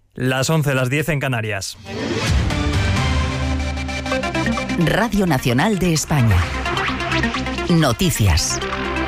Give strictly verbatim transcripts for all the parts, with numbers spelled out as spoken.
Las once, las diez en Canarias. Radio Nacional de España. Noticias.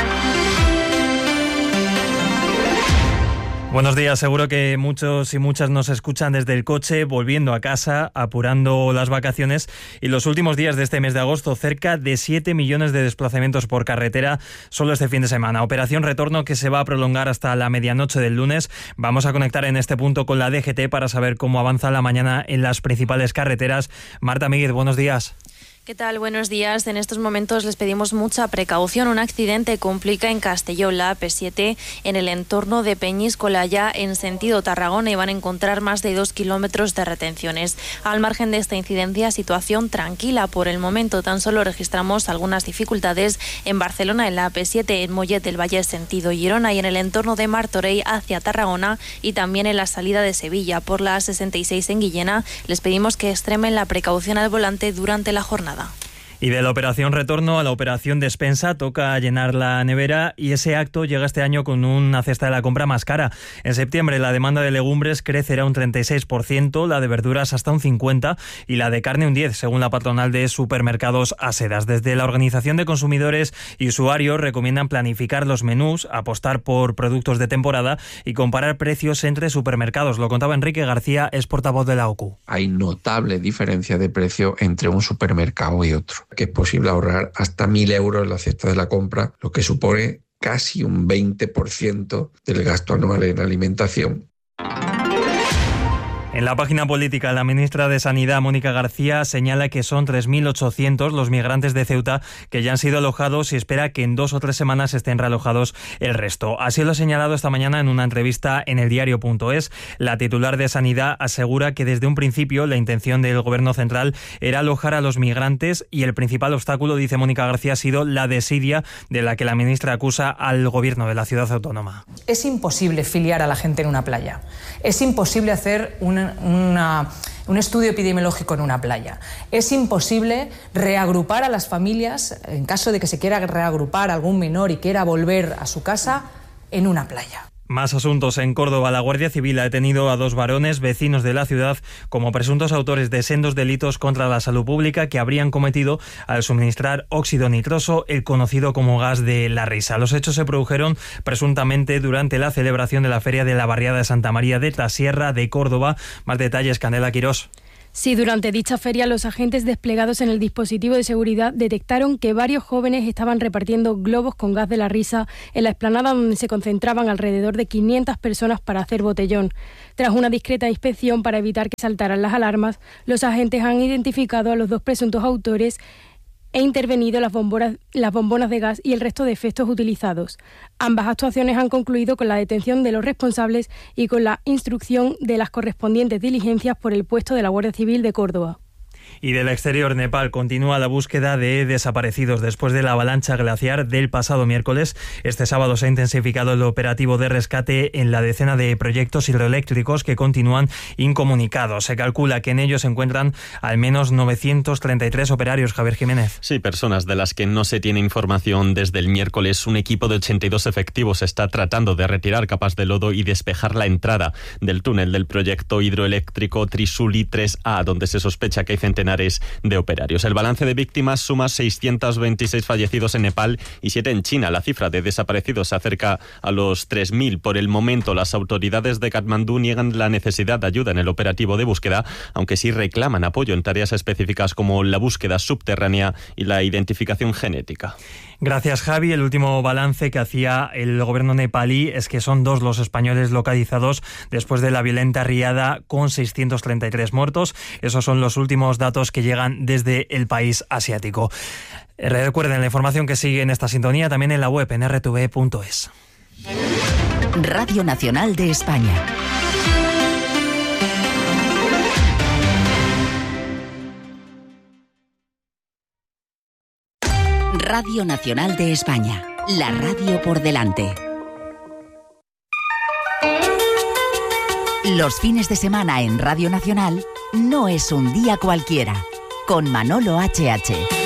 Buenos días, seguro que muchos y muchas nos escuchan desde el coche, volviendo a casa, apurando las vacaciones, y los últimos días de este mes de agosto, cerca de siete millones de desplazamientos por carretera solo este fin de semana. Operación Retorno que se va a prolongar hasta la medianoche del lunes. Vamos a conectar en este punto con la D G T para saber cómo avanza la mañana en las principales carreteras. Marta Míguez, buenos días. ¿Qué tal? Buenos días. En estos momentos les pedimos mucha precaución. Un accidente complica en Castelló la A P siete en el entorno de Peñíscola, ya en sentido Tarragona, y van a encontrar más de dos kilómetros de retenciones. Al margen de esta incidencia, situación tranquila por el momento. Tan solo registramos algunas dificultades en Barcelona en la A P siete, en Mollet del Valle sentido Girona, y en el entorno de Martorell hacia Tarragona, y también en la salida de Sevilla por la A sesenta y seis en Guillena. Les pedimos que extremen la precaución al volante durante la jornada. Y de la operación Retorno a la operación Despensa toca llenar la nevera, y ese acto llega este año con una cesta de la compra más cara. En septiembre la demanda de legumbres crecerá un treinta y seis por ciento, la de verduras hasta un cincuenta por ciento y la de carne un diez por ciento, según la patronal de supermercados Asedas. Desde la Organización de Consumidores y Usuarios recomiendan planificar los menús, apostar por productos de temporada y comparar precios entre supermercados. Lo contaba Enrique García, es portavoz de la O C U. Hay notable diferencia de precio entre un supermercado y otro, que es posible ahorrar hasta mil euros en la cesta de la compra, lo que supone casi un veinte por ciento del gasto anual en alimentación. En la página política, la ministra de Sanidad, Mónica García, señala que son tres mil ochocientos los migrantes de Ceuta que ya han sido alojados y espera que en dos o tres semanas estén realojados el resto. Así lo ha señalado esta mañana en una entrevista en el diario punto es. La titular de Sanidad asegura que desde un principio la intención del Gobierno central era alojar a los migrantes, y el principal obstáculo, dice Mónica García, ha sido la desidia de la que la ministra acusa al Gobierno de la ciudad autónoma. Es imposible filiar a la gente en una playa. Es imposible hacer una Una, un estudio epidemiológico en una playa. Es imposible reagrupar a las familias, en caso de que se quiera reagrupar algún menor y quiera volver a su casa, en una playa. Más asuntos. En Córdoba, la Guardia Civil ha detenido a dos varones vecinos de la ciudad como presuntos autores de sendos delitos contra la salud pública que habrían cometido al suministrar óxido nitroso, el conocido como gas de la risa. Los hechos se produjeron presuntamente durante la celebración de la Feria de la Barriada de Santa María de Tasierra de Córdoba. Más detalles, Candela Quirós. Sí, durante dicha feria los agentes desplegados en el dispositivo de seguridad detectaron que varios jóvenes estaban repartiendo globos con gas de la risa en la explanada donde se concentraban alrededor de quinientas personas para hacer botellón. Tras una discreta inspección para evitar que saltaran las alarmas, los agentes han identificado a los dos presuntos autores e intervenido las bombonas, las bombonas de gas y el resto de efectos utilizados. Ambas actuaciones han concluido con la detención de los responsables y con la instrucción de las correspondientes diligencias por el puesto de la Guardia Civil de Córdoba. Y del exterior, Nepal continúa la búsqueda de desaparecidos después de la avalancha glaciar del pasado miércoles. Este sábado se ha intensificado el operativo de rescate en la decena de proyectos hidroeléctricos que continúan incomunicados. Se calcula que en ellos se encuentran al menos novecientos treinta y tres operarios. Javier Jiménez. Sí, personas de las que no se tiene información desde el miércoles. Un equipo de ochenta y dos efectivos está tratando de retirar capas de lodo y despejar la entrada del túnel del proyecto hidroeléctrico Trisuli tres A, donde se sospecha que hay centenares de operarios. El balance de víctimas suma seiscientos veintiséis fallecidos en Nepal y siete en China. La cifra de desaparecidos se acerca a los tres mil. Por el momento, las autoridades de Katmandú niegan la necesidad de ayuda en el operativo de búsqueda, aunque sí reclaman apoyo en tareas específicas como la búsqueda subterránea y la identificación genética. Gracias, Javi. El último balance que hacía el gobierno nepalí es que son dos los españoles localizados después de la violenta riada, con seiscientos treinta y tres muertos. Esos son los últimos datos que llegan desde el país asiático. Recuerden la información que sigue en esta sintonía también en la web en erre te ve punto es. Radio Nacional de España. Radio Nacional de España, la radio por delante. Los fines de semana en Radio Nacional no es un día cualquiera, con Manolo H H.